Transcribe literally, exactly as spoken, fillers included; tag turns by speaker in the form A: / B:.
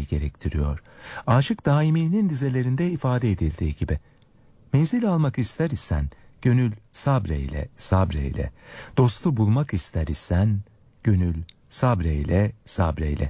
A: sabretmeyi gerektiriyor. Aşık Daimi'nin dizelerinde ifade edildiği gibi. Menzil almak ister isen gönül sabreyle, sabreyle. Dostu bulmak ister isen gönül sabreyle, sabreyle.